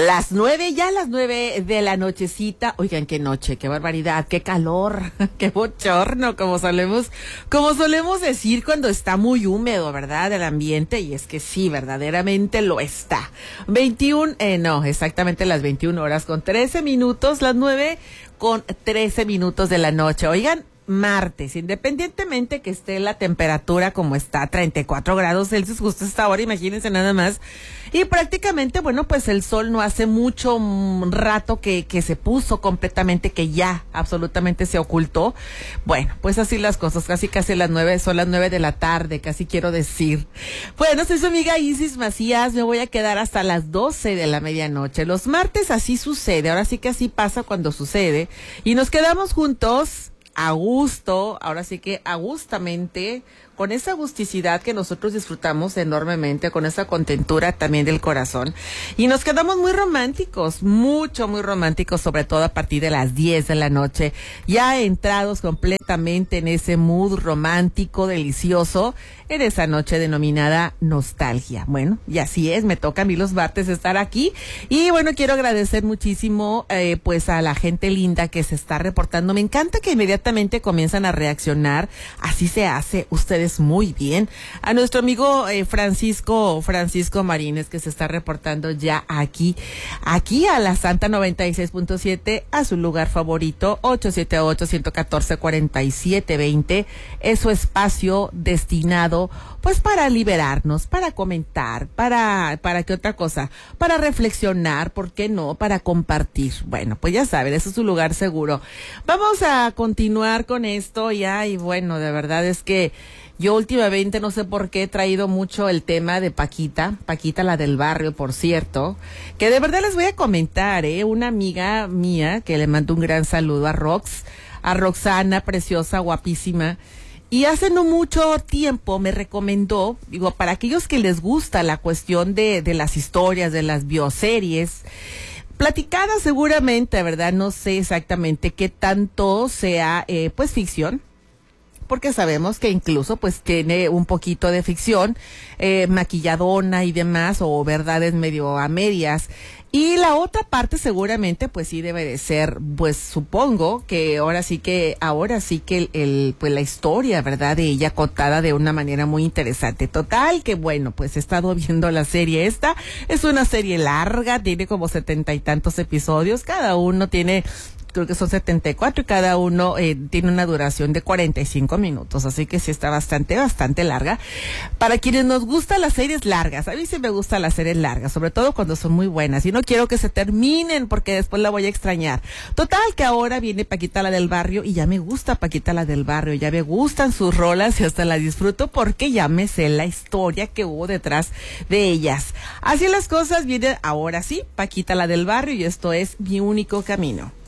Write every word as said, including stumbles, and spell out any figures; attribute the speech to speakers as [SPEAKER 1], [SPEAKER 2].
[SPEAKER 1] Las nueve, ya las nueve de la nochecita. Oigan, qué noche, qué barbaridad, qué calor, qué bochorno, como solemos, como solemos decir cuando está muy húmedo, ¿verdad? El ambiente, y es que sí, verdaderamente lo está. veintiuno, eh, no, exactamente las veintiuna horas con trece minutos, las nueve con trece minutos de la noche. Oigan, martes, independientemente que esté la temperatura como está, treinta y cuatro grados Celsius justo esta hora, imagínense nada más, y prácticamente, bueno, pues el sol no hace mucho um, rato que, que se puso completamente, que ya absolutamente se ocultó. Bueno, pues así las cosas, casi casi las nueve, son las nueve de la tarde, casi quiero decir. Bueno, soy su amiga Isis Macías, me voy a quedar hasta las doce de la medianoche. Los martes así sucede, ahora sí que así pasa cuando sucede, y nos quedamos juntos a gusto, ahora sí que a gustamente, con esa agusticidad que nosotros disfrutamos enormemente, con esa contentura también del corazón. Y nos quedamos muy románticos, mucho, muy románticos, sobre todo a partir de las diez de la noche, ya entrados completamente en ese mood romántico, delicioso, en esa noche denominada nostalgia. Bueno, y así es, me toca a mí los martes estar aquí. Y bueno, quiero agradecer muchísimo, eh, pues a la gente linda que se está reportando. Me encanta que inmediatamente comienzan a reaccionar. Así se hace, ustedes muy bien. A nuestro amigo eh, Francisco, Francisco Marínez, que se está reportando ya aquí, aquí a la Santa noventa y seis punto siete, a su lugar favorito, ocho siete ocho, uno uno cuatro, cuatro siete dos cero, es su espacio destinado pues para liberarnos, para comentar, para, para qué otra cosa, para reflexionar, ¿por qué no? Para compartir. Bueno, pues ya saben, ese es su lugar seguro. Vamos a continuar con esto ya, y bueno, de verdad es que yo últimamente no sé por qué he traído mucho el tema de Paquita, Paquita la del barrio, por cierto, que de verdad les voy a comentar, eh, una amiga mía que le mando un gran saludo a Rox, a Roxana, preciosa, guapísima. Y hace no mucho tiempo me recomendó, digo, para aquellos que les gusta la cuestión de, de las historias, de las bioseries, platicadas seguramente, ¿verdad? No sé exactamente qué tanto sea, eh, pues, ficción, porque sabemos que incluso pues tiene un poquito de ficción, eh, maquilladona y demás, o verdades medio a medias. Y la otra parte seguramente pues sí debe de ser, pues supongo que ahora sí que, ahora sí que el, el pues la historia, ¿verdad?, de ella contada de una manera muy interesante. Total, que bueno, pues he estado viendo la serie esta, es una serie larga, tiene como setenta y tantos episodios, cada uno tiene, creo que son setenta y cuatro, y cada uno eh, tiene una duración de cuarenta y cinco minutos, así que sí está bastante, bastante larga. Para quienes nos gustan las series largas, a mí sí me gustan las series largas, sobre todo cuando son muy buenas, y no quiero que se terminen porque después la voy a extrañar. Total, que ahora viene Paquita la del barrio, y ya me gusta Paquita la del barrio, ya me gustan sus rolas y hasta la disfruto porque ya me sé la historia que hubo detrás de ellas. Así las cosas, viene ahora sí Paquita la del barrio, y esto es Mi Único Camino.